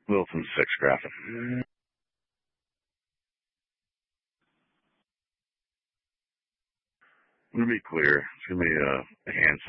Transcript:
Wilson 6 graphic. To be clear, it's going to be a hand